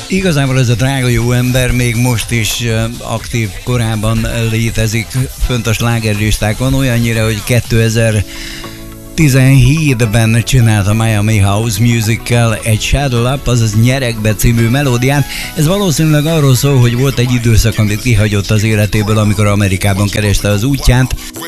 Igazából ez a drága jó ember még most is aktív korában létezik fönt a slágerlistákon, olyannyira, hogy 2017-ben csinált a Miami House Musical egy Shadow Up, azaz Nyerekbe című melódiát. Ez valószínűleg arról szól, hogy volt egy időszak, amit kihagyott az életéből, amikor Amerikában kereste az útját,